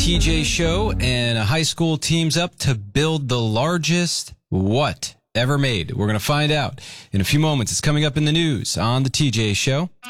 TJ Show, and a high school teams up to build the largest what ever made. We're going to find out in a few moments. It's coming up in the news on the TJ Show.